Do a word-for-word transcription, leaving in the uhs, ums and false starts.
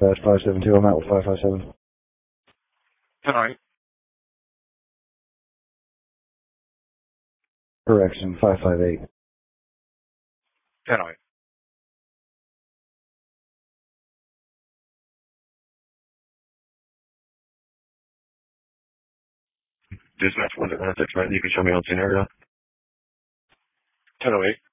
dispatch five seven two. I'm out with five five seven. ten oh eight. Correction, five five eight. ten oh eight. Dispatch one to one six, right? You can show me on scenario. ten oh eight.